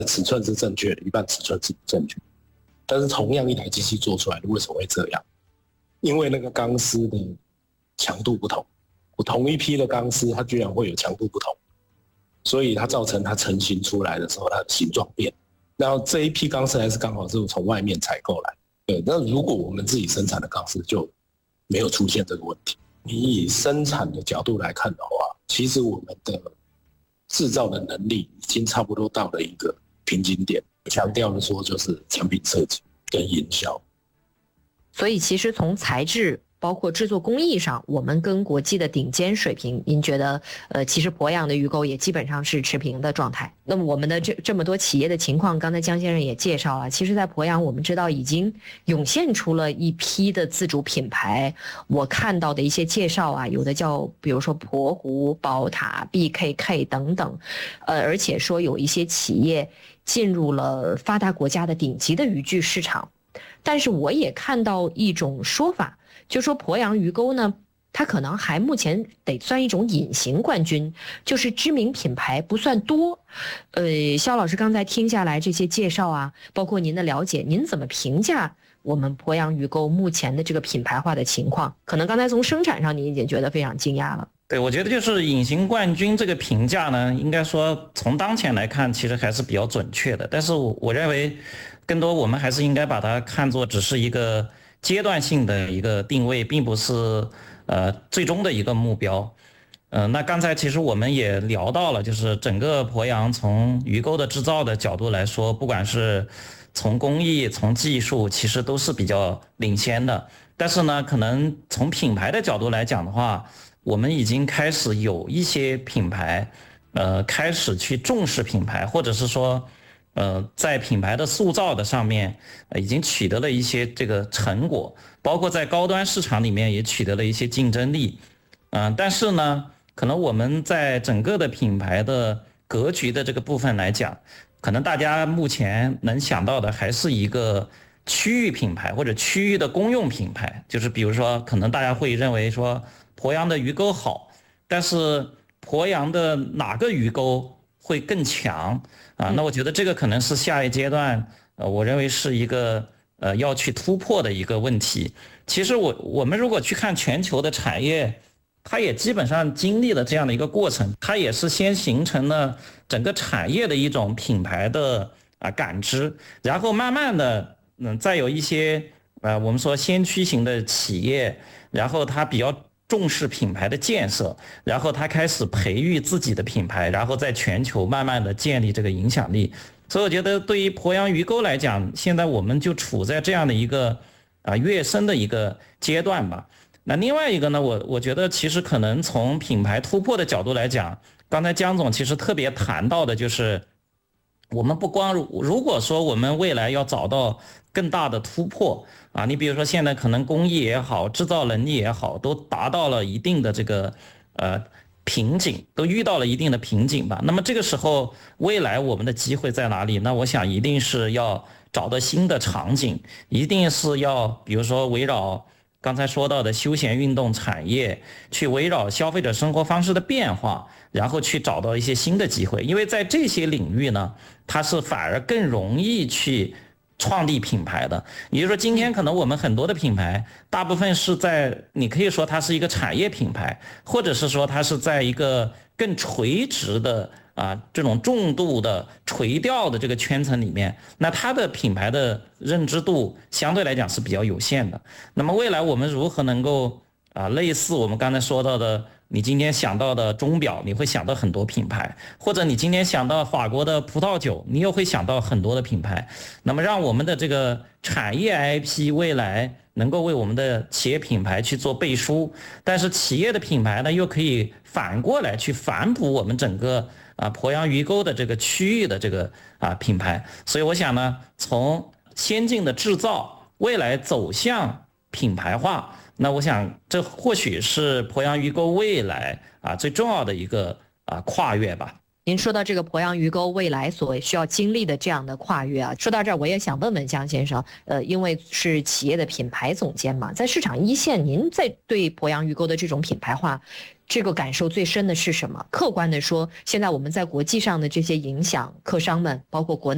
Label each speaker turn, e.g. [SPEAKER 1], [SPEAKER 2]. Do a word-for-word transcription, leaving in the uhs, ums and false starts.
[SPEAKER 1] 尺寸是正确的，一半尺寸是不正确的。但是同样一台机器做出来的，为什么会这样？因为那个钢丝的强度不同，我同一批的钢丝，它居然会有强度不同，所以它造成它成型出来的时候，它的形状变。然后这一批钢丝还是刚好是从外面采购来，对。那如果我们自己生产的钢丝就没有出现这个问题。你以生产的角度来看的话，其实我们的制造的能力已经差不多到了一个瓶颈点。强调的说就是产品设计跟营销。
[SPEAKER 2] 所以其实从材质包括制作工艺上，我们跟国际的顶尖水平，您觉得呃，其实鄱阳的鱼钩也基本上是持平的状态。那么我们的这这么多企业的情况，刚才江先生也介绍了，其实在鄱阳我们知道已经涌现出了一批的自主品牌。我看到的一些介绍啊，有的叫比如说鄱湖、宝塔、B K K 等等，呃，而且说有一些企业进入了发达国家的顶级的渔具市场。但是我也看到一种说法，就说鄱阳鱼钩呢，它可能还目前得算一种隐形冠军，就是知名品牌不算多。呃，肖老师刚才听下来这些介绍啊，包括您的了解，您怎么评价我们鄱阳鱼钩目前的这个品牌化的情况？可能刚才从生产上您已经觉得非常惊讶了。
[SPEAKER 3] 对，我觉得就是隐形冠军这个评价呢，应该说从当前来看，其实还是比较准确的。但是我我认为，更多我们还是应该把它看作只是一个阶段性的一个定位，并不是呃最终的一个目标。嗯、呃，那刚才其实我们也聊到了，就是整个鄱阳从鱼钩的制造的角度来说，不管是从工艺、从技术，其实都是比较领先的。但是呢，可能从品牌的角度来讲的话，我们已经开始有一些品牌，呃，开始去重视品牌，或者是说，呃，在品牌的塑造的上面，呃，已经取得了一些这个成果，包括在高端市场里面也取得了一些竞争力，嗯、呃，但是呢，可能我们在整个的品牌的格局的这个部分来讲，可能大家目前能想到的还是一个区域品牌或者区域的公用品牌，就是比如说，可能大家会认为说，鄱阳的鱼钩好，但是鄱阳的哪个鱼钩会更强啊？那我觉得这个可能是下一阶段，呃，我认为是一个呃要去突破的一个问题。其实我我们如果去看全球的产业，它也基本上经历了这样的一个过程，它也是先形成了整个产业的一种品牌的啊感知，然后慢慢的，嗯，再有一些呃我们说先驱型的企业，然后它比较重视品牌的建设，然后他开始培育自己的品牌，然后在全球慢慢的建立这个影响力。所以我觉得对于鄱阳鱼钩来讲，现在我们就处在这样的一个啊跃升的一个阶段吧。那另外一个呢，我我觉得其实可能从品牌突破的角度来讲，刚才江总其实特别谈到的就是，我们不光如果说我们未来要找到更大的突破啊，你比如说现在可能工艺也好，制造能力也好，都达到了一定的这个呃瓶颈，都遇到了一定的瓶颈吧。那么这个时候，未来我们的机会在哪里？那我想一定是要找到新的场景，一定是要比如说围绕刚才说到的休闲运动产业，去围绕消费者生活方式的变化，然后去找到一些新的机会。因为在这些领域呢，它是反而更容易去创立品牌的。也就是说，今天可能我们很多的品牌，大部分是在你可以说它是一个产业品牌，或者是说它是在一个更垂直的啊这种重度的垂钓的这个圈层里面，那它的品牌的认知度相对来讲是比较有限的。那么未来我们如何能够啊类似我们刚才说到的，你今天想到的钟表，你会想到很多品牌，或者你今天想到法国的葡萄酒，你又会想到很多的品牌。那么让我们的这个产业 I P 未来能够为我们的企业品牌去做背书，但是企业的品牌呢，又可以反过来去反哺我们整个啊鄱阳鱼钩的这个区域的这个啊品牌。所以我想呢，从先进的制造未来走向品牌化，那我想这或许是鄱阳鱼钩未来啊最重要的一个啊跨越吧。
[SPEAKER 2] 您说到这个鄱阳鱼钩未来所需要经历的这样的跨越啊，说到这儿我也想问问江先生，呃，因为是企业的品牌总监嘛，在市场一线，您在对鄱阳鱼钩的这种品牌化，这个感受最深的是什么？客观的说，现在我们在国际上的这些影响，客商们包括国内。